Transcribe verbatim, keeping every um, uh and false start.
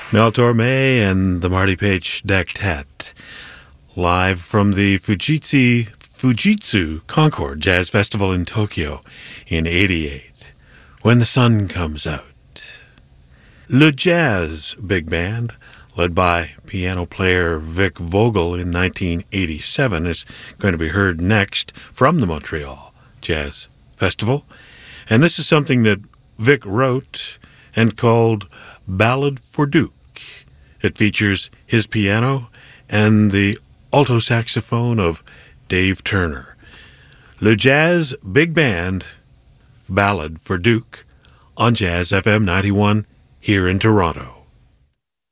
Mel Torme and the Marty Page Dectet, live from the Fujitsu, Fujitsu Concord Jazz Festival in Tokyo in eighty-eight, When the Sun Comes Out. Le Jazz Big Band, led by piano player Vic Vogel in nineteen eighty-seven, is going to be heard next from the Montreal Jazz Festival. And this is something that Vic wrote and called Ballad for Duke. It features his piano and the alto saxophone of Dave Turner. Le Jazz Big Band, Ballad for Duke, on Jazz F M ninety-one here in Toronto.